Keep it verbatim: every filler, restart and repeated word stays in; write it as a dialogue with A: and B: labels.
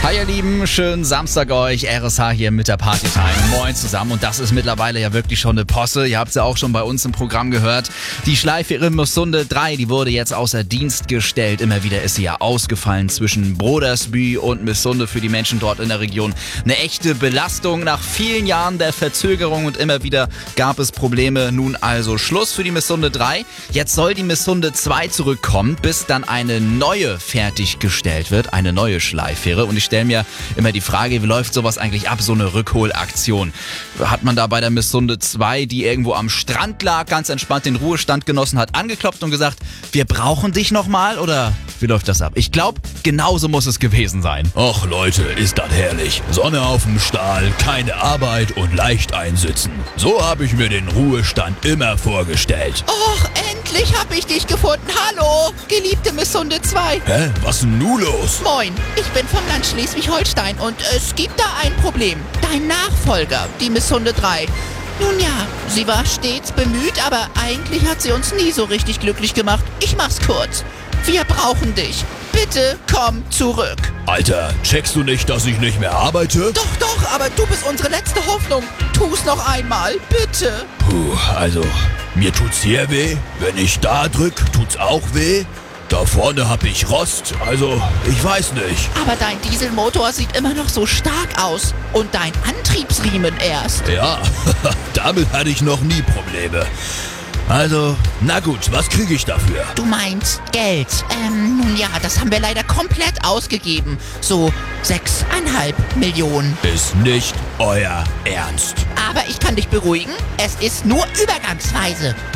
A: Hi ihr Lieben, schönen Samstag euch, R S H hier mit der Partytime. Moin zusammen und das ist mittlerweile ja wirklich schon eine Posse. Ihr habt sie ja auch schon bei uns im Programm gehört. Die Schleifwehre Missunde drei, die wurde jetzt außer Dienst gestellt. Immer wieder ist sie ja ausgefallen zwischen Brodersby und Missunde für die Menschen dort in der Region. Eine echte Belastung nach vielen Jahren der Verzögerung und immer wieder gab es Probleme. Nun also Schluss für die Missunde drei. Jetzt soll die Missunde zwei zurückkommen, bis dann eine neue fertiggestellt wird, eine neue Schleifwehre. Und ich stelle mir immer die Frage, wie läuft sowas eigentlich ab, so eine Rückholaktion? Hat man da bei der Missunde zwei, die irgendwo am Strand lag, ganz entspannt den Ruhestand genossen hat, angeklopft und gesagt, wir brauchen dich nochmal? Oder wie läuft das ab? Ich glaube, genauso muss es gewesen sein.
B: Och Leute, ist das herrlich. Sonne auf dem Stahl, keine Arbeit und leicht einsitzen. So habe ich mir den Ruhestand immer vorgestellt.
C: Och, endlich hab ich dich gefunden. Hallo, geliebte Missunde zwei.
B: Hä? Was ist denn nun los?
C: Moin, ich bin vom Land Schleswig-Holstein und es gibt da ein Problem. Dein Nachfolger, die Missunde drei. Nun ja, sie war stets bemüht, aber eigentlich hat sie uns nie so richtig glücklich gemacht. Ich mach's kurz. Wir brauchen dich. Bitte komm zurück.
B: Alter, checkst du nicht, dass ich nicht mehr arbeite?
C: Doch, doch, aber du bist unsere letzte Hoffnung. Tu's noch einmal, bitte.
B: Puh, also, mir tut's hier weh. Wenn ich da drück, tut's auch weh. Da vorne hab ich Rost, also ich weiß nicht.
C: Aber dein Dieselmotor sieht immer noch so stark aus. Und dein Antriebsriemen erst.
B: Ja, damit hatte ich noch nie Probleme. Also, na gut, was kriege ich dafür?
C: Du meinst Geld. Ähm, nun ja, das haben wir leider komplett ausgegeben. So sechseinhalb Millionen.
B: Ist nicht euer Ernst.
C: Aber ich kann dich beruhigen, es ist nur übergangsweise.